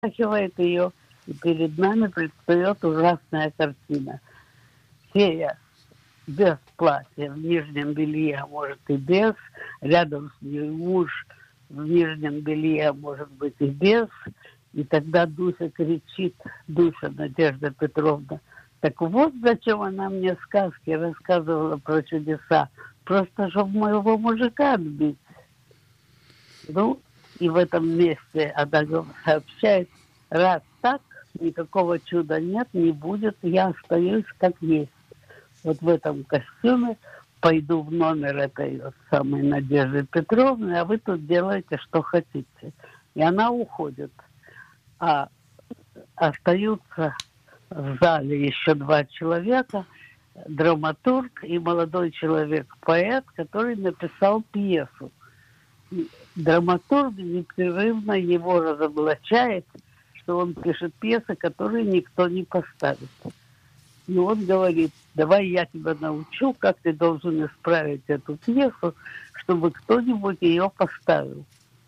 распахивает ее, и перед нами предстает ужасная картина. Фея без платья, в нижнем белье, а может и без, рядом с ней муж в нижнем белье, а может быть и без. И тогда Дуся кричит, Дуся Надежда Петровна, так вот зачем она мне сказки рассказывала про чудеса, просто чтобы моего мужика отбить. Ну, и в этом месте она сообщает, раз так, никакого чуда нет, не будет, я остаюсь как есть. Вот в этом костюме пойду в номер этой вот самой Надежды Петровны, а вы тут делаете, что хотите. И она уходит. А остаются в зале еще два человека, драматург и молодой человек-поэт, который написал пьесу. И драматург непрерывно его разоблачает, что он пишет пьесы, которые никто не поставит. И он говорит, давай я тебя научу, как ты должен исправить эту пьесу, чтобы кто-нибудь ее поставил.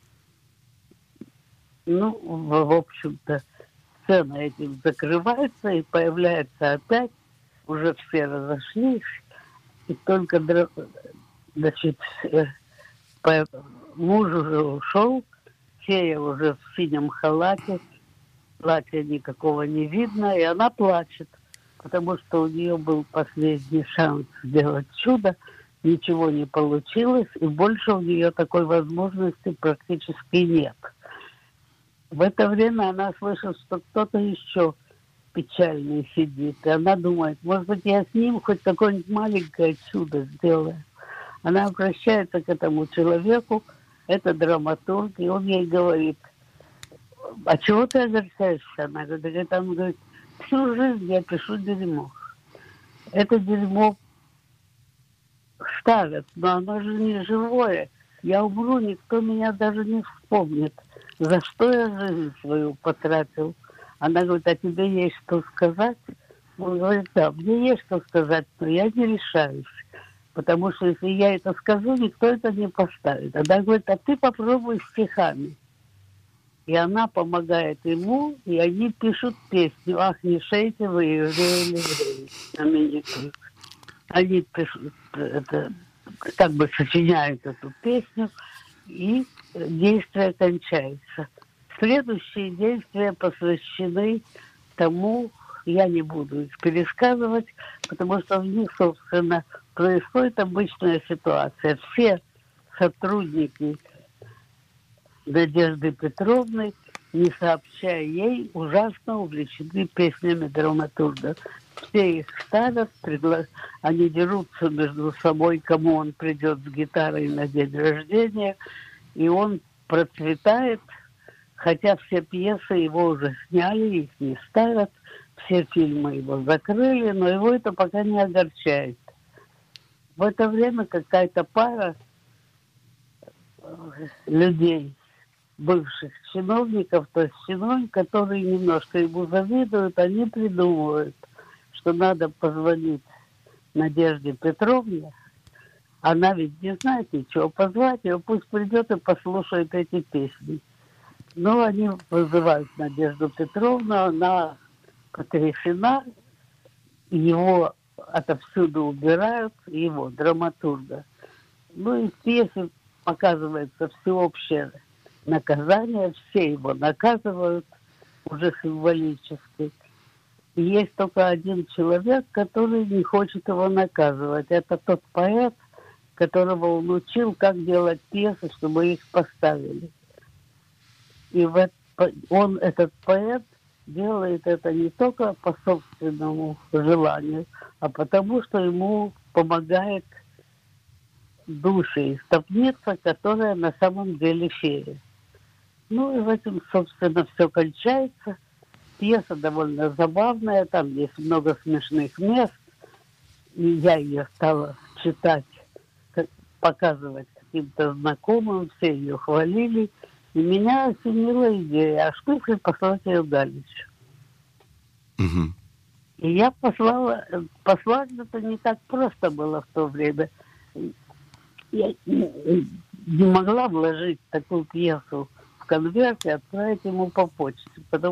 Ну, в общем-то, сцена этим закрывается, и появляется опять, уже все разошлись, и только, значит, муж уже ушел, фея уже в синем халате, платья никакого не видно, и она плачет, потому что у нее был последний шанс сделать чудо, ничего не получилось, и больше у нее такой возможности практически нет. В это время она слышит, что кто-то еще печальный сидит, и она думает, может быть, я с ним хоть какое-нибудь маленькое чудо сделаю. Она обращается к этому человеку, это драматург, и он ей говорит, а чего ты огорчаешься? Она говорит, он говорит, всю жизнь я пишу дерьмо. Это дерьмо ставят, но оно же не живое. Я умру, никто меня даже не вспомнит. За что я жизнь свою потратил? Она говорит, а тебе есть что сказать? Он говорит, да, мне есть что сказать, но я не решаюсь. Потому что если я это скажу, никто это не поставит. Она говорит, а ты попробуй стихами. И она помогает ему, и они пишут песню «Ах, не шейте вы, евреи, знаменитую». Они пишут, это, как бы сочиняют эту песню, и действие кончается. Следующие действия посвящены тому, я не буду их пересказывать, потому что в них, собственно, происходит обычная ситуация. Все сотрудники Надежды Петровны, не сообщая ей, ужасно увлечены песнями драматурга. Все их ставят, они дерутся между собой, кому он придет с гитарой на день рождения, и он процветает, хотя все пьесы его уже сняли, их не ставят, все фильмы его закрыли, но его это пока не огорчает. В это время какая-то пара людей, бывших чиновников, то есть чиновников, которые немножко ему завидуют, они придумывают, что надо позвонить Надежде Петровне. Она ведь не знает ничего, позвать ее, пусть придет и послушает эти песни. Но они вызывают Надежду Петровну, она потрясена, его отовсюду убирают, его, драматурга. Ну и в пьесе показывается всеобщее наказание, все его наказывают уже символически. И есть только один человек, который не хочет его наказывать. Это тот поэт, которого он учил, как делать пьесы, чтобы их поставили. И он, этот поэт, делает это не только по собственному желанию, а потому, что ему помогает Душа истопница, которая на самом деле фея. Ну и в этом, собственно, все кончается. Пьеса довольно забавная, там есть много смешных мест. И я ее стала читать, показывать каким-то знакомым, все ее хвалили. И меня осенила идея, а что если послать ее Галичу? Угу. И я послала, послать это не так просто было в то время. Я не могла вложить такую пьесу в конверте, отправить ему по почте, потому